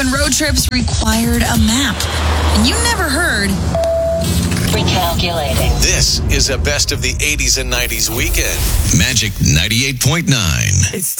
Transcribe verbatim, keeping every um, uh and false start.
when road trips required a map. And you never heard... Recalculating. This is a best of the eighties and nineties weekend. Magic ninety-eight point nine. It's